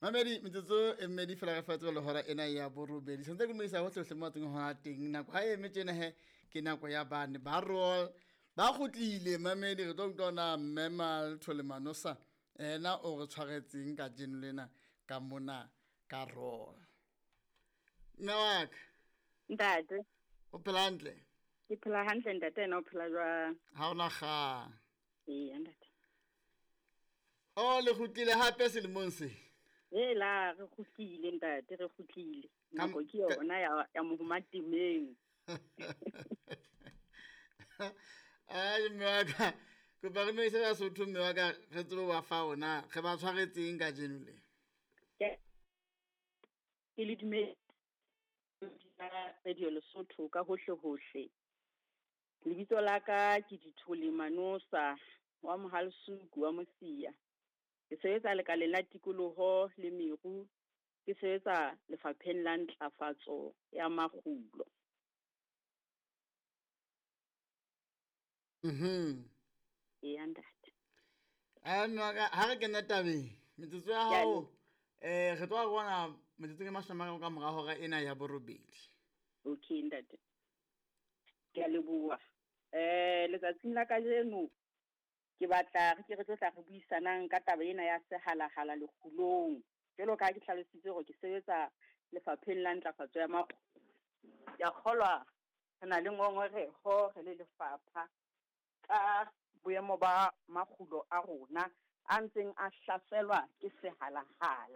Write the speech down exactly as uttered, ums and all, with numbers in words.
Mamedi metsotso e mmedi fela re fatswe le hora ena ya borobedi sentse ke mo isa hohle hle mo tseng hona teng nako ha e metsena he ke nako ya bane ba roll ba gotlile Mamedi re tlo utona Mema Tholemanosa ena o re tshwaretseng ka jeno lena ka mona ka roll Nawak Ntate o phela hantle ke phela hantle ntate na o phela jwang ha ona kga ee ntate o le gotlile hape selemong se e la re kgutlile ntate re kgutlile nako ke yona ya ya mohumatimeng ai mmaka ko ba re no isa ya sotho mmaka re tselo wa fa ona ge ba tshwaretseng ka jeno le ke le dume ya radio Lesotho ka hohle hohle lebitso la ka ke Dithole Manosa wa Mohalsuku wa Mosia ke sebetsa lekaleng la tikoloho le meru ke sebetsa lefapheng la ntlafatso ya makgulo mhm e ntate a nna ga ha re ke nna tabeng metsotso ya hao eh re tloa bona metsotso ke mashama ka mora hora ena ya borobedi okay ntate ke a leboha eh letsatsing la kajeno ke batla re ke re tlo tla re buisanang ka taba ena ya sehala-hala lekgulong jelo ka ke hlalositse hore ke sebetsa lefapheng la ntlafatso ya makgulo ya kholwa rena le ngongoreho re le lefapha ka boemo ba makgulo a rona a ntseng a hlaselwa ke sehala-hala